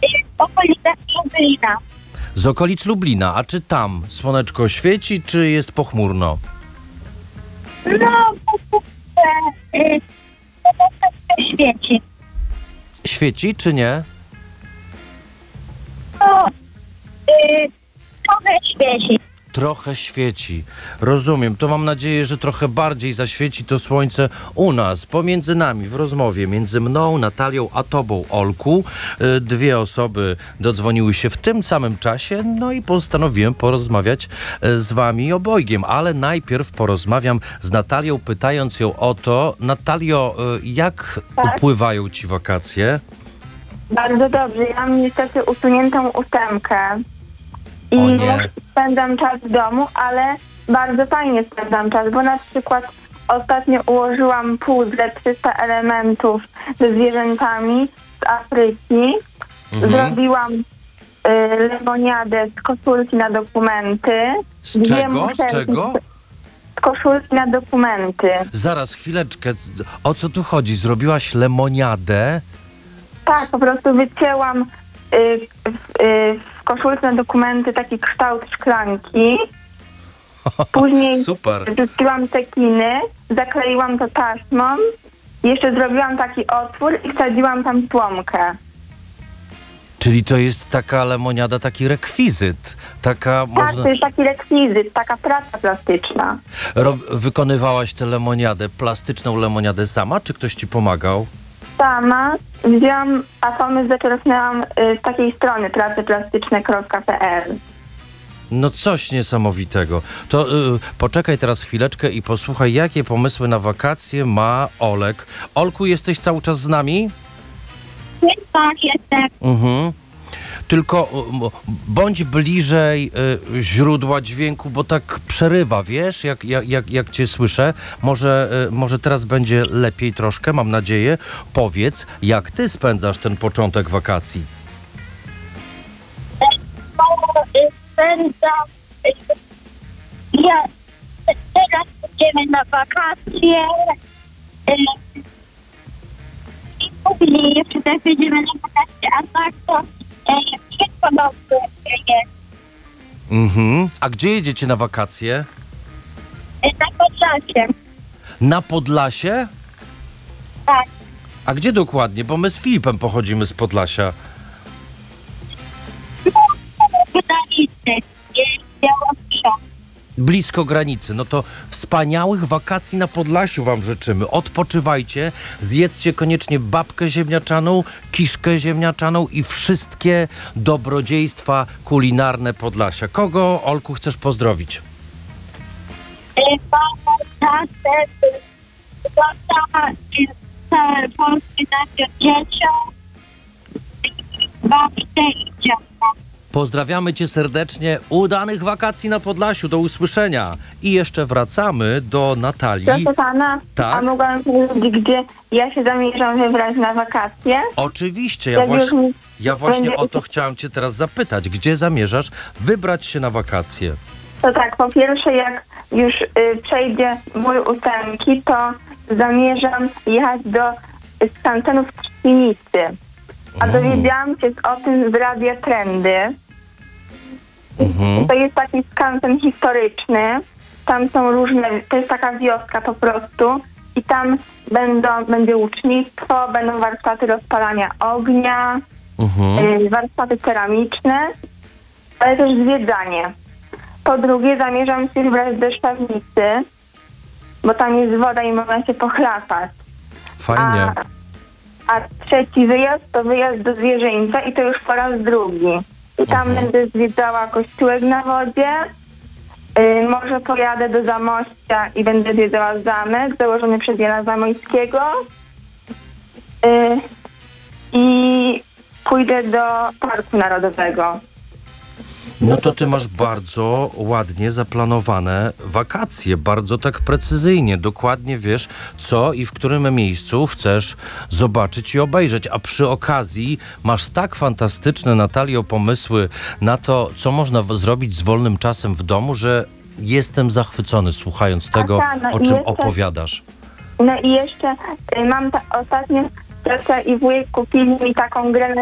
Okolica Lublina. Z okolic Lublina. A czy tam słoneczko świeci, czy jest pochmurno? No, to świeci. Świeci, czy nie? No, trochę świeci. Trochę świeci. Rozumiem. To mam nadzieję, że trochę bardziej zaświeci to słońce u nas, pomiędzy nami, w rozmowie. Między mną, Natalią, a tobą, Olku. Dwie osoby dodzwoniły się w tym samym czasie, no i postanowiłem porozmawiać z wami obojgiem. Ale najpierw porozmawiam z Natalią, pytając ją o to. Natalio, jak upływają ci wakacje? Bardzo dobrze. Ja mam niestety usuniętą ósemkę. I O nie. spędzam czas w domu, ale bardzo fajnie spędzam czas, bo na przykład ostatnio ułożyłam puzzle 300 elementów ze zwierzętami z Afryki. Zrobiłam lemoniadę z koszulki na dokumenty. Z czego? Z czego? Z koszulki na dokumenty. Zaraz, chwileczkę. O co tu chodzi? Zrobiłaś lemoniadę? Tak, po prostu wycięłam w koszulce na dokumenty taki kształt szklanki. Później Super. wrzuciłam tekiny, zakleiłam to taśmą, jeszcze zrobiłam taki otwór i wsadziłam tam słomkę. Czyli to jest taka lemoniada, taki rekwizyt. Taka Tak, można... to jest taki rekwizyt, taka praca plastyczna. Wykonywałaś tę lemoniadę, plastyczną lemoniadę sama, czy ktoś ci pomagał? Sama wzięłam, a pomysł zaczerpnęłam z takiej strony praceplastyczne.pl. No coś niesamowitego. To poczekaj teraz chwileczkę i posłuchaj, jakie pomysły na wakacje ma Olek. Olku, jesteś cały czas z nami? Tak, jestem. Mhm. Tylko bądź bliżej źródła dźwięku, bo tak przerywa, wiesz, jak cię słyszę. Może teraz będzie lepiej troszkę, mam nadzieję. Powiedz, jak ty spędzasz ten początek wakacji? Spędzam. Ja teraz idziemy na wakacje. I później jeszcze też będziemy na wakacje, a tak to wszystko dobrze jest. Mhm. A gdzie jedziecie na wakacje? Na Podlasie. Na Podlasie? Tak. A gdzie dokładnie? Bo my z Filipem pochodzimy z Podlasia. Granicy. Białorusią. Blisko granicy. No to wspaniałych wakacji na Podlasiu wam życzymy. Odpoczywajcie, zjedzcie koniecznie babkę ziemniaczaną, kiszkę ziemniaczaną i wszystkie dobrodziejstwa kulinarne Podlasia. Kogo, Olku, chcesz pozdrowić? Mamo, tatę, tata, całe polskie nasze dzieciom, babcie i dziadka. Pozdrawiamy cię serdecznie. Udanych wakacji na Podlasiu. Do usłyszenia. I jeszcze wracamy do Natalii. Proszę pana, Tak? a mogłam powiedzieć, gdzie ja się zamierzam wybrać na wakacje? Oczywiście, Jak ja właśnie będzie- o to chciałam cię teraz zapytać. Gdzie zamierzasz wybrać się na wakacje? To tak, po pierwsze jak już przejdzie mój ósemki, to zamierzam jechać do skansenów w Trzcinicy. A dowiedziałam się o tym z Radia Trendy. To jest taki skansen historyczny. Tam są różne, to jest taka wioska po prostu. I tam będzie łucznictwo, będą warsztaty rozpalania ognia, warsztaty ceramiczne, ale też zwiedzanie. Po drugie zamierzam się wybrać do Szczawnicy, bo tam jest woda i można się pochlapać. Fajnie. A trzeci wyjazd to wyjazd do Zwierzyńca i to już po raz drugi. I tam będę zwiedzała kościółek na wodzie. Może pojadę do Zamościa i będę zwiedzała zamek założony przez Jana Zamoyskiego. I pójdę do Parku Narodowego. No to ty masz bardzo ładnie zaplanowane wakacje, bardzo tak precyzyjnie, dokładnie wiesz, co i w którym miejscu chcesz zobaczyć i obejrzeć, a przy okazji masz tak fantastyczne, Natalio, pomysły na to, co można zrobić z wolnym czasem w domu, że jestem zachwycony słuchając tego, o czym opowiadasz. No i jeszcze mam ostatnio ciocia i wujek kupili mi taką grę